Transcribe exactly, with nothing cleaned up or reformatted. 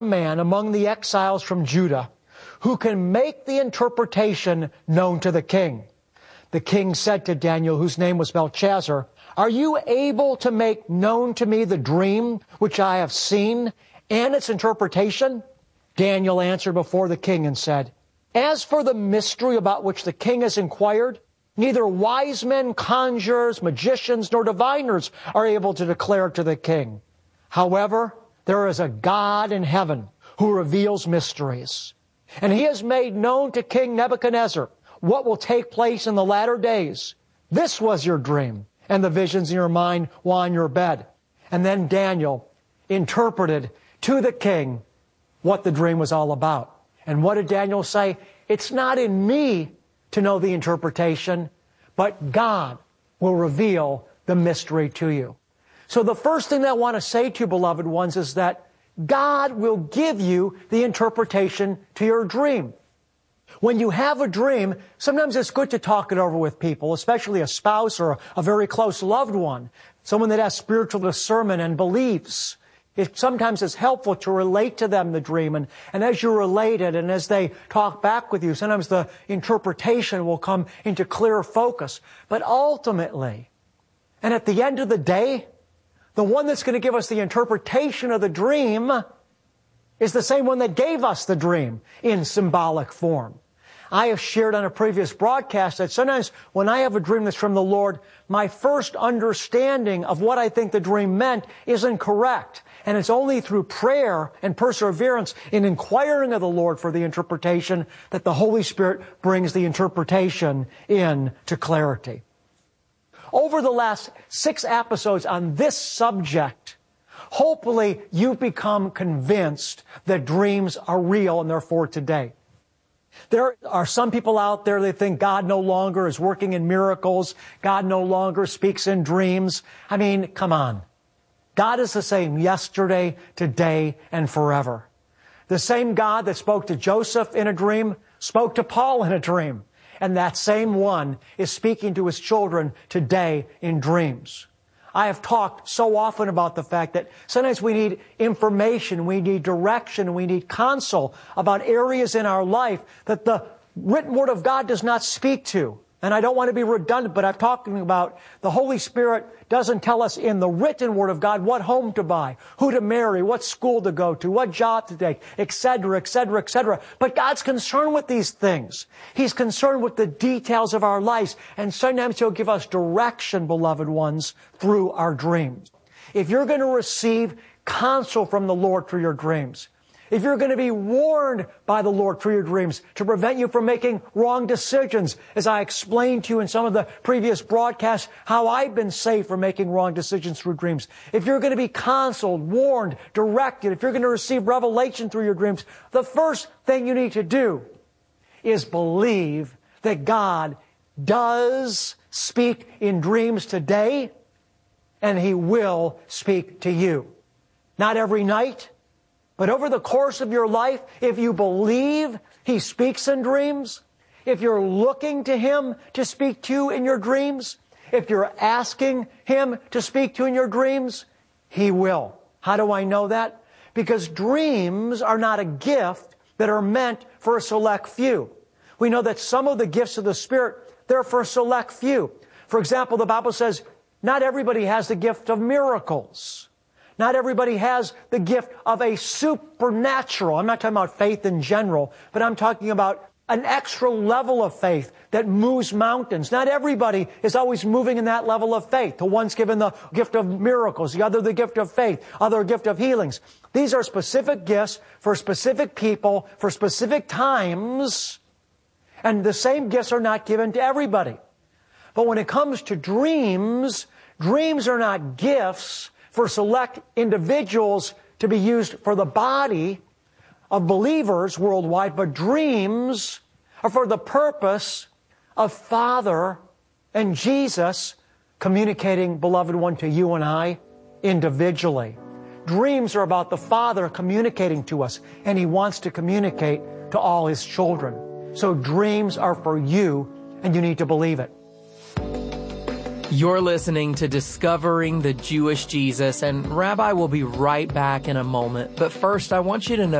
man among the exiles from Judah who can make the interpretation known to the king. The king said to Daniel, whose name was Belshazzar, "Are you able to make known to me the dream which I have seen and its interpretation?" Daniel answered before the king and said, "As for the mystery about which the king has inquired, neither wise men, conjurers, magicians, nor diviners are able to declare it to the king. However, there is a God in heaven who reveals mysteries. And he has made known to King Nebuchadnezzar what will take place in the latter days. This was your dream, and the visions in your mind while on your bed." And then Daniel interpreted to the king what the dream was all about. And what did Daniel say? It's not in me to know the interpretation, but God will reveal the mystery to you. So the first thing that I want to say to you, beloved ones, is that God will give you the interpretation to your dream. When you have a dream, sometimes it's good to talk it over with people, especially a spouse or a very close loved one, someone that has spiritual discernment and believes. It sometimes is helpful to relate to them the dream, and, and as you relate it and as they talk back with you, sometimes the interpretation will come into clearer focus. But ultimately, and at the end of the day, the one that's going to give us the interpretation of the dream is the same one that gave us the dream in symbolic form. I have shared on a previous broadcast that sometimes when I have a dream that's from the Lord, my first understanding of what I think the dream meant isn't correct. And it's only through prayer and perseverance in inquiring of the Lord for the interpretation that the Holy Spirit brings the interpretation in to clarity. Over the last six episodes on this subject, hopefully you've become convinced that dreams are real and they're for today. There are some people out there that think God no longer is working in miracles. God no longer speaks in dreams. I mean, come on. God is the same yesterday, today, and forever. The same God that spoke to Joseph in a dream spoke to Paul in a dream. And that same one is speaking to his children today in dreams. I have talked so often about the fact that sometimes we need information, we need direction, we need counsel about areas in our life that the written Word of God does not speak to. And I don't want to be redundant, but I'm talking about the Holy Spirit doesn't tell us in the written Word of God what home to buy, who to marry, what school to go to, what job to take, et cetera, et cetera, et cetera. But God's concerned with these things. He's concerned with the details of our lives. And sometimes He'll give us direction, beloved ones, through our dreams. If you're going to receive counsel from the Lord through your dreams, if you're going to be warned by the Lord through your dreams to prevent you from making wrong decisions, as I explained to you in some of the previous broadcasts, how I've been saved from making wrong decisions through dreams. If you're going to be counseled, warned, directed, if you're going to receive revelation through your dreams, the first thing you need to do is believe that God does speak in dreams today, and He will speak to you. Not every night, but over the course of your life, if you believe He speaks in dreams, if you're looking to Him to speak to you in your dreams, if you're asking Him to speak to you in your dreams, He will. How do I know that? Because dreams are not a gift that are meant for a select few. We know that some of the gifts of the Spirit, they're for a select few. For example, the Bible says, not everybody has the gift of miracles. Not everybody has the gift of a supernatural. I'm not talking about faith in general, but I'm talking about an extra level of faith that moves mountains. Not everybody is always moving in that level of faith. The one's given the gift of miracles, the other the gift of faith, other gift of healings. These are specific gifts for specific people, for specific times, and the same gifts are not given to everybody. But when it comes to dreams, dreams are not gifts for select individuals to be used for the body of believers worldwide, but dreams are for the purpose of Father and Jesus communicating, beloved one, to you and I individually. Dreams are about the Father communicating to us, and He wants to communicate to all His children. So dreams are for you, and you need to believe it. You're listening to Discovering the Jewish Jesus, and Rabbi will be right back in a moment. But first, I want you to know